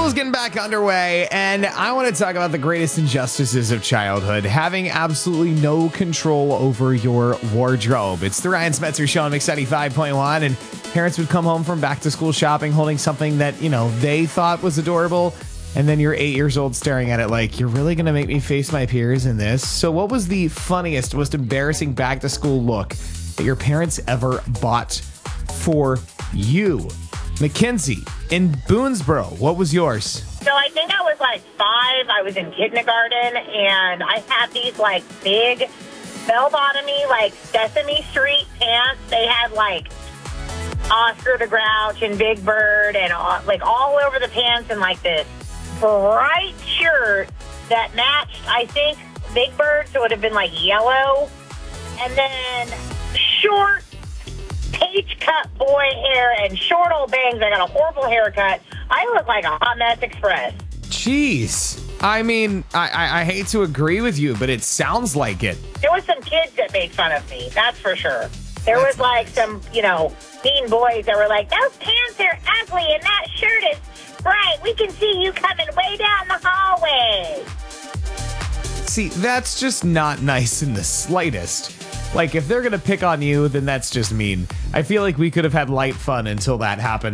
School's getting back underway, and I want to talk about the greatest injustices of childhood, having absolutely no control over your wardrobe. It's the Ryan Smetzer Show on Mix 95.1, and parents would come home from back-to-school shopping holding something that, they thought was adorable, and then you're 8 years old staring at it like, you're really going to make me face my peers in this? So what was the funniest, most embarrassing back-to-school look that your parents ever bought for you? Mackenzie in Boonesboro, what was yours? So I think I was like 5. I was in kindergarten, and I had these like big bell-bottomy, like Sesame Street pants. They had like Oscar the Grouch and Big Bird and all over the pants, and like this bright shirt that matched, I think, Big Bird, so it would have been like yellow. And then short page cut boy hair and short old bangs. I got a horrible haircut. I look like a hot mess express. Jeez. I mean, I hate to agree with you, but it sounds like it. There was some kids that made fun of me, that's for sure. There was like some, mean boys that were like, those pants are ugly and that shirt is bright. We can see you coming way down the hallway. See, that's just not nice in the slightest. Like, if they're going to pick on you, then that's just mean. I feel like we could have had light fun until that happened.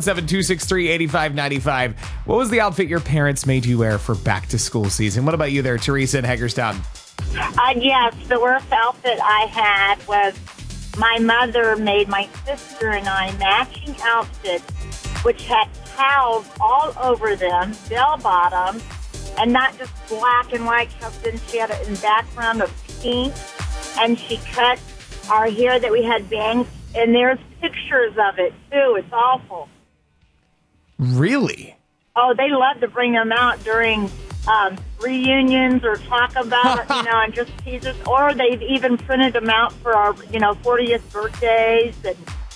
717-263-8595. What was the outfit your parents made you wear for back-to-school season? What about you there, Teresa in Hagerstown? Yes, the worst outfit I had was my mother made my sister and I matching outfits, which had towels all over them, bell-bottoms, and not just black and white, because then she had it in background of pink. And she cut our hair that we had bangs, and there's pictures of it, too. It's awful. Really? Oh, they love to bring them out during reunions or talk about it, and just tease us. Or they've even printed them out for our, 40th birthdays. And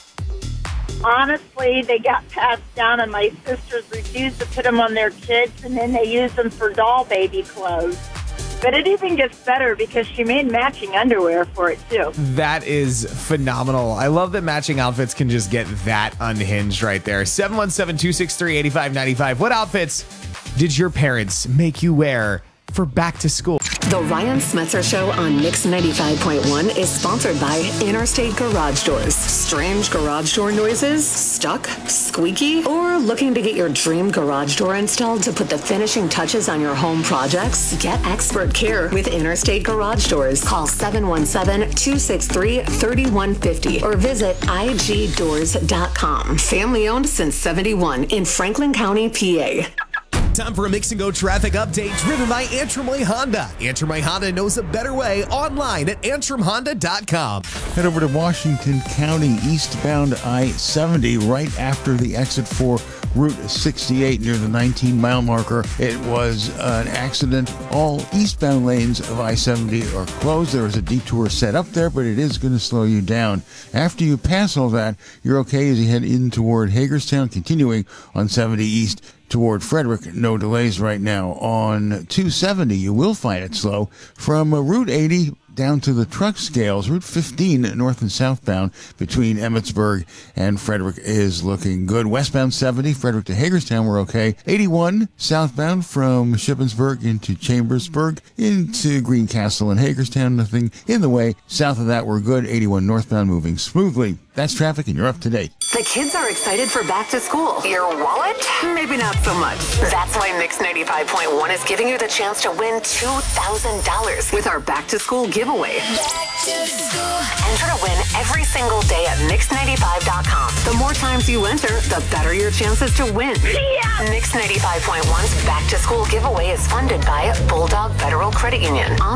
honestly, they got passed down, and my sisters refused to put them on their kids, and then they used them for doll baby clothes. But it even gets better because she made matching underwear for it, too. That is phenomenal. I love that matching outfits can just get that unhinged right there. 717-263-8595. What outfits did your parents make you wear for back to school? The Ryan Smetzer Show on Mix 95.1 is sponsored by Interstate Garage Doors. Strange garage door noises? Stuck? Squeaky? Or looking to get your dream garage door installed to put the finishing touches on your home projects? Get expert care with Interstate Garage Doors. Call 717-263-3150 or visit igdoors.com. Family owned since 71 in Franklin County, PA. Time for a Mix and Go traffic update driven by Antrim Way Honda. Antrim Way Honda knows a better way online at antrimhonda.com. Head over to Washington County eastbound I-70 right after the exit for Route 68 near the 19-mile marker. It was an accident. All eastbound lanes of I-70 are closed. There is a detour set up there, but it is going to slow you down. After you pass all that, you're okay as you head in toward Hagerstown, continuing on 70 East toward Frederick. No delays right now. On 270, you will find it slow from Route 80 down to the truck scales. Route 15 north and southbound between Emmitsburg and Frederick is looking good. Westbound 70, Frederick to Hagerstown, we're okay. 81 southbound from Shippensburg into Chambersburg into Greencastle and Hagerstown, nothing in the way. South of that, we're good. 81 northbound moving smoothly. That's traffic, and you're up to date. The kids are excited for back to school. Your wallet? Maybe not so much. That's why Mix 95.1 is giving you the chance to win $2,000 with our back to school giveaway. Enter to win every single day at Mix95.com. The more times you enter, the better your chances to win. Yeah! Mix 95.1's back to school giveaway is funded by Bulldog Federal Credit Union.